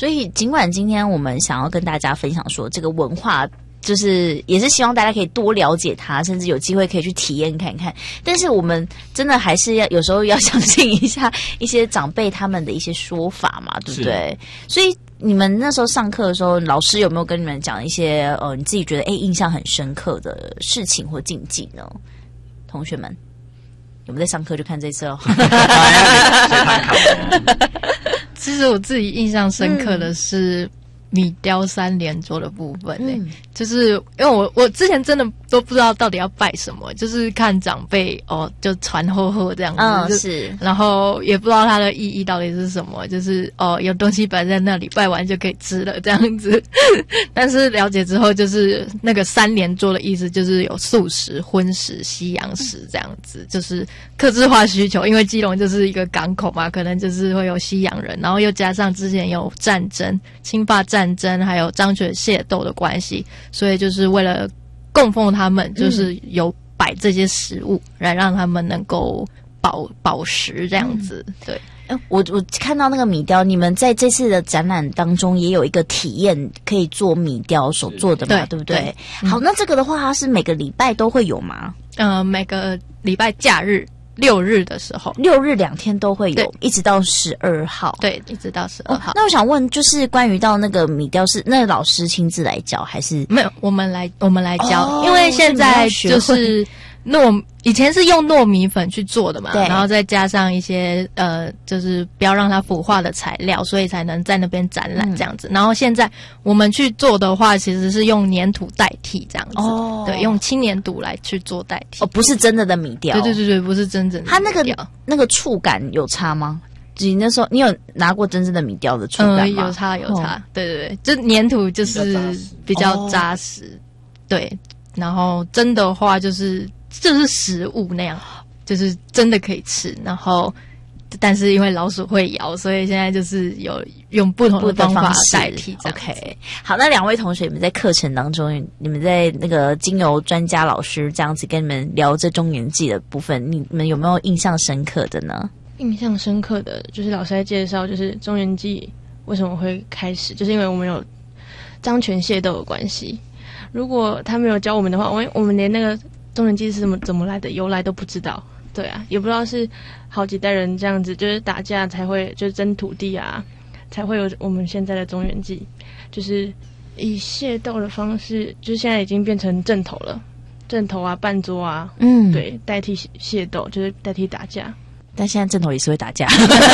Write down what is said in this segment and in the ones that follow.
所以尽管今天我们想要跟大家分享说这个文化，就是也是希望大家可以多了解它，甚至有机会可以去体验看看，但是我们真的还是要有时候要相信一下一些长辈他们的一些说法嘛，对不对？所以你们那时候上课的时候，老师有没有跟你们讲一些你自己觉得印象很深刻的事情或禁忌呢？同学们有没有在上课就看这次哦？ 其实我自己印象深刻的是米雕3连桌的部分就是因为我之前真的都不知道到底要拜什么，就是看长辈就传厚这样子，是，然后也不知道它的意义到底是什么，就是有东西摆在那里，拜完就可以吃了这样子。但是了解之后，就是那个3连桌的意思就是有素食、荤食、西洋食这样子，就是客制化需求，因为基隆就是一个港口嘛，可能就是会有西洋人，然后又加上之前有战争、清法战争还有张权械斗的关系，所以就是为了供奉他们，就是有摆这些食物来让他们能够饱食这样子。对， 我看到那个米雕，你们在这次的展览当中也有一个体验，可以做米雕手做的嘛，对不对？好，那这个的话，它是每个礼拜都会有吗？ 每个礼拜假日。6日的时候 ，6日2天都会有，一直到12号。 对，一直到12号。 那我想问，就是关于到那个米雕是那个老师亲自来教，还是没有？我们来教，因为现在就是以前是用糯米粉去做的嘛，然后再加上一些就是不要让它腐化的材料，所以才能在那边展览这样子。然后现在我们去做的话，其实是用粘土代替这样子，对，用轻粘土来去做代替。 不是真的的米雕。 对，不是真正的米雕。 它那个触感有差吗？你那时候你有拿过真正的米雕的触感吗？ 有差。对，就粘土就是比较扎实，对。然后真的话就是食物那样，就是真的可以吃。然后，但是因为老鼠会咬，所以现在就是有用不同的方法代替。 OK， 好，那2位同学，你们在课程当中，你们在那个经由专家老师这样子跟你们聊这中元祭的部分，你们有没有印象深刻的呢？ 印象深刻的就是老师在介绍，就是中元祭为什么会开始，就是因为我们有张权械斗的关系。如果他没有教我们的话，我们连那个中元祭是怎么来的由来都不知道。对啊，也不知道是好几代人这样子就是打架才会就是争土地啊，才会有我们现在的中元祭，就是以械斗的方式，就是现在已经变成阵头了，阵头啊、半桌啊，对，代替械斗，就是代替打架。 但现在阵头也是会打架，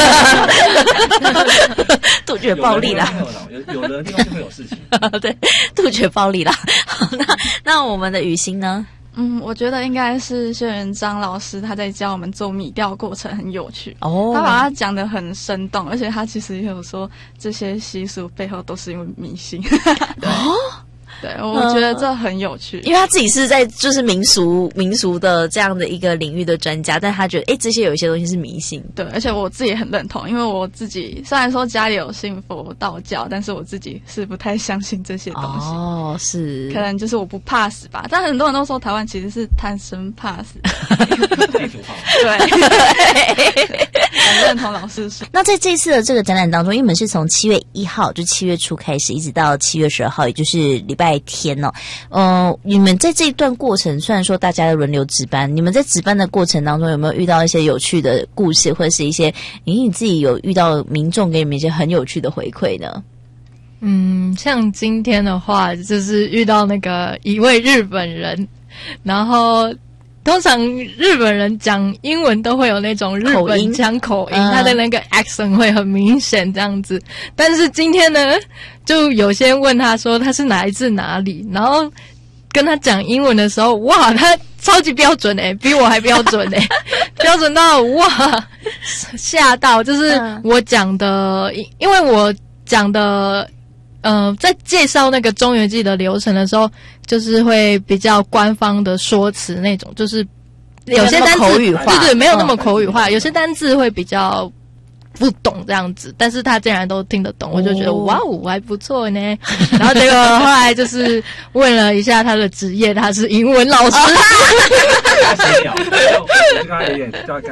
杜绝暴力啦。 有的地方就会有事情。 对，杜绝暴力啦。好，那我们的雨欣呢？ 我觉得应该是谢元章老师他在教我们做米雕的过程很有趣他把它讲得很生动，而且他其实也有说这些习俗背后都是因为迷信。对，我觉得这很有趣， 因为他自己是在就是民俗的这样的一个领域的专家，但他觉得这些有一些东西是迷信。 对，而且我自己也很认同，因为我自己虽然说家里有信佛道教，但是我自己是不太相信这些东西。是，可能就是我不怕死吧。但很多人都说台湾其实是贪生怕死。对，很认同老师说。 那在这次的这个展览当中，因为我们是从7月1号就7月初开始，一直到7月12号，也就是礼拜天你们在这一段过程，虽然说大家的轮流值班，你们在值班的过程当中有没有遇到一些有趣的故事，或者是一些你自己有遇到民众给你们一些很有趣的回馈呢？ 像今天的话，就是遇到那个一位日本人，然后通常日本人讲英文都会有那种日本腔口音，他的那个 accent 会很明显这样子。但是今天呢，就有些问他说他是来自哪里，然后跟他讲英文的时候，哇，他超级标准比我还标准标准到哇吓到，就是我讲的，因为我讲的在介绍那个中元祭的流程的时候，就是会比较官方的说辞那种，就是有些单字口语化，对，没有那么口语化，有些单字会比较不懂这样子，但是他竟然都听得懂，我就觉得哇哦还不错呢。然后结果后来就是问了一下他的职业，他是英文老师。